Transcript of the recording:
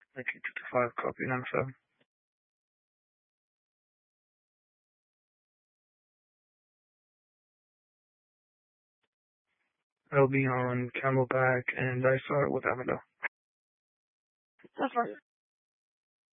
19 to 5, copy 97. I'll be on Camelback and Dysart with Avondale. That's right.